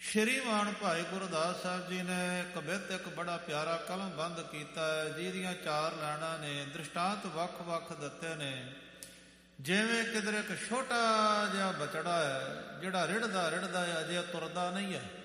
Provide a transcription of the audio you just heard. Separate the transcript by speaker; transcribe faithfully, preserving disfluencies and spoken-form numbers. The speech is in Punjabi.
Speaker 1: ਸ਼੍ਰੀਮਾਨ ਭਾਈ ਗੁਰਦਾਸ ਸਾਹਿਬ ਜੀ ਨੇ ਕਵਿਤ ਇੱਕ ਬੜਾ ਪਿਆਰਾ ਕਲਮ ਬੰਦ ਕੀਤਾ ਹੈ, ਜਿਹਦੀਆਂ ਚਾਰ ਲਾਈਨਾਂ ਨੇ ਦ੍ਰਿਸ਼ਟਾਂਤ ਵੱਖ ਵੱਖ ਦਿੱਤੇ ਨੇ। ਜਿਵੇਂ ਕਿਧਰ ਇੱਕ ਛੋਟਾ ਜਿਹਾ ਬਚੜਾ ਹੈ ਜਿਹੜਾ ਰਿੜਦਾ ਰਿੜਦਾ ਹੈ, ਅਜੇ ਤੁਰਦਾ ਨਹੀਂ ਹੈ,